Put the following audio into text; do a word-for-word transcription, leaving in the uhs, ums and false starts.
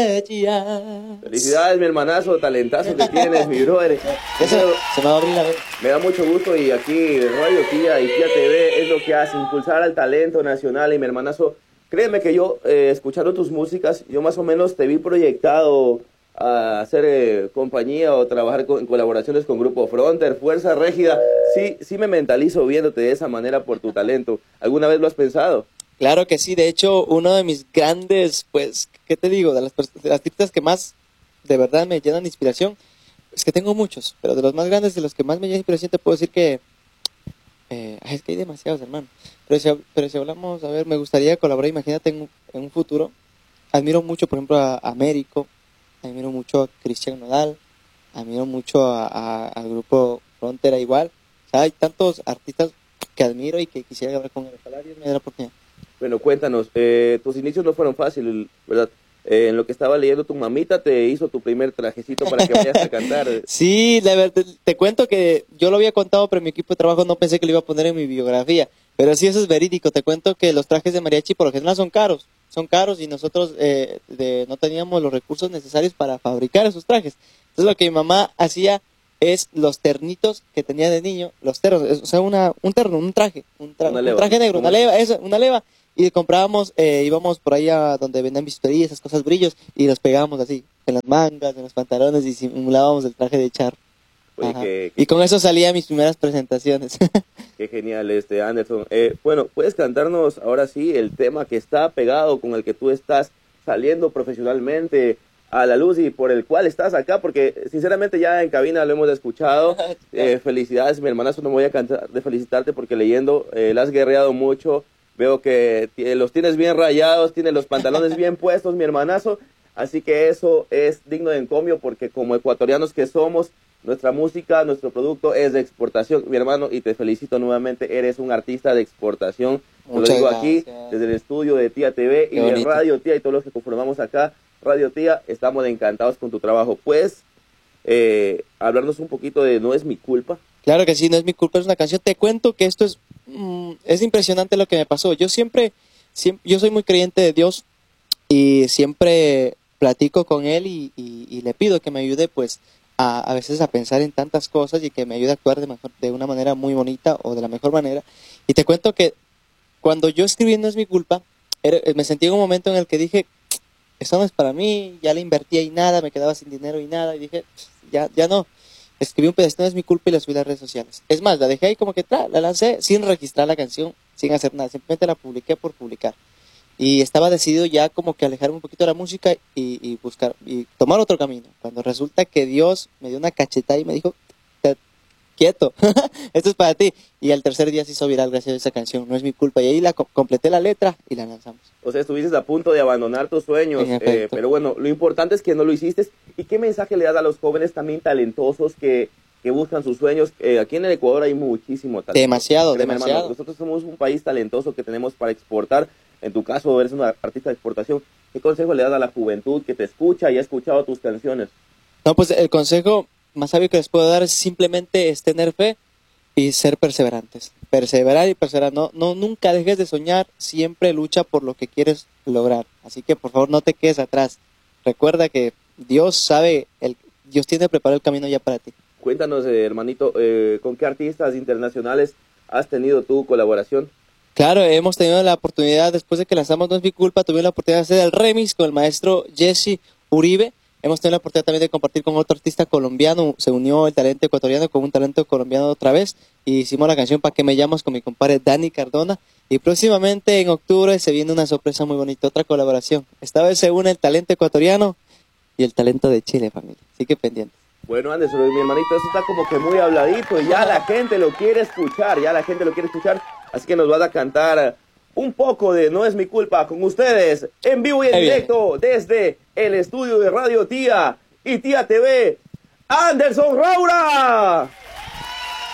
Felicidades, mi hermanazo, talentazo que tienes, mi brother. Eso, se me va a abrir la vez. Me da mucho gusto y aquí Radio Tía y Tía T V es lo que hace, impulsar al talento nacional. Y mi hermanazo, créeme que yo, eh, escuchando tus músicas, yo más o menos te vi proyectado a hacer eh, compañía o trabajar con, en colaboraciones con Grupo Fronter, Fuerza Régida. Sí, sí me mentalizo viéndote de esa manera por tu talento. ¿Alguna vez lo has pensado? Claro que sí, de hecho, uno de mis grandes, pues, ¿qué te digo? De las, de las artistas que más de verdad me llenan de inspiración, es que tengo muchos, pero de los más grandes, de los que más me llenan de inspiración, te puedo decir que, eh, ay, es que hay demasiados, hermano. Pero si, pero si hablamos, a ver, me gustaría colaborar, imagínate, en, en un futuro. Admiro mucho, por ejemplo, a Américo, admiro mucho a Cristian Nodal, admiro mucho a, a, al Grupo Frontera igual. O sea, hay tantos artistas que admiro y que quisiera hablar con él. Ojalá Dios me dé la oportunidad. Bueno, cuéntanos, eh, tus inicios no fueron fáciles, ¿verdad? Eh, en lo que estaba leyendo, tu mamita te hizo tu primer trajecito para que vayas a cantar. Sí, la verdad, te cuento que yo lo había contado, pero mi equipo de trabajo no pensé que lo iba a poner en mi biografía. Pero sí, eso es verídico. Te cuento que los trajes de mariachi por lo general son caros. Son caros y nosotros eh, de, no teníamos los recursos necesarios para fabricar esos trajes. Entonces lo que mi mamá hacía es los ternitos que tenía de niño, los ternos, o sea, una, un terno, un traje, un, tra un traje negro, una leva, eso, una leva. Y comprábamos, eh, íbamos por ahí a donde vendían bisutería, esas cosas, brillos, y los pegábamos así, en las mangas, en los pantalones, y simulábamos el traje de charro. Oye, que, que, y con eso salía mis primeras presentaciones. Qué genial, este Anderson. Eh, bueno, ¿puedes cantarnos ahora sí el tema que está pegado, con el que tú estás saliendo profesionalmente a la luz y por el cual estás acá? Porque sinceramente ya en cabina lo hemos escuchado. Eh, felicidades, mi hermanazo, no me voy a cansar de felicitarte porque leyendo eh, la has guerreado mucho. Veo que los tienes bien rayados, tienes los pantalones bien puestos, mi hermanazo. Así que eso es digno de encomio porque como ecuatorianos que somos, nuestra música, nuestro producto es de exportación, mi hermano, y te felicito nuevamente, eres un artista de exportación. Te lo digo aquí, desde el estudio de Tía T V y de Radio Tía y todos los que conformamos acá, Radio Tía, estamos encantados con tu trabajo. ¿Puedes eh, hablarnos un poquito de No es mi culpa? Claro que sí, No es mi culpa, es una canción. Te cuento que esto es, mm, es impresionante lo que me pasó. Yo siempre, siempre, yo soy muy creyente de Dios y siempre platico con Él y, y, y le pido que me ayude, pues, a, a veces a pensar en tantas cosas y que me ayude a actuar de, mejor, de una manera muy bonita o de la mejor manera. Y te cuento que cuando yo escribí No es mi culpa, era, me sentí en un momento en el que dije, esto no es para mí, ya le invertía y nada, me quedaba sin dinero y nada, y dije, ya, ya no. Escribí un pedacito, No es mi culpa, y la subí a las redes sociales. Es más, la dejé ahí como que tra, la lancé sin registrar la canción, sin hacer nada, simplemente la publiqué por publicar. Y estaba decidido ya como que alejarme un poquito de la música y, y buscar, y tomar otro camino. Cuando resulta que Dios me dio una cachetada y me dijo, quieto, esto es para ti. Y al tercer día se hizo viral gracias a esa canción, No es mi culpa. Y ahí la co completé la letra y la lanzamos. O sea, estuviste a punto de abandonar tus sueños, eh, pero bueno, lo importante es que no lo hiciste. ¿Y qué mensaje le das a los jóvenes también talentosos que, que buscan sus sueños? Eh, aquí en el Ecuador hay muchísimo talento. Demasiado, Créeme, demasiado. Hermano, nosotros somos un país talentoso que tenemos para exportar. En tu caso, eres una artista de exportación. ¿Qué consejo le das a la juventud que te escucha y ha escuchado tus canciones? No, pues el consejo más sabio que les puedo dar es simplemente es tener fe y ser perseverantes. Perseverar y perseverar. No, no, nunca dejes de soñar, siempre lucha por lo que quieres lograr. Así que por favor no te quedes atrás. Recuerda que Dios sabe, el, Dios tiene preparado el camino ya para ti. Cuéntanos, eh, hermanito, eh, ¿con qué artistas internacionales has tenido tu colaboración? Claro, hemos tenido la oportunidad, después de que lanzamos No es mi culpa, tuvimos la oportunidad de hacer el remix con el maestro Jesse Uribe. Hemos tenido la oportunidad también de compartir con otro artista colombiano. Se unió el talento ecuatoriano con un talento colombiano otra vez. Y hicimos la canción Pa' que me llamas con mi compadre Dani Cardona. Y próximamente en octubre se viene una sorpresa muy bonita, otra colaboración. Esta vez se une el talento ecuatoriano y el talento de Chile, familia. Así que pendientes. Bueno, Anderson, mi hermanito, eso está como que muy habladito y ya la gente lo quiere escuchar, ya la gente lo quiere escuchar. Así que nos vas a cantar un poco de No es mi culpa con ustedes, en vivo y en directo, desde el estudio de Radio Tía y Tía T V, Anderson Roura.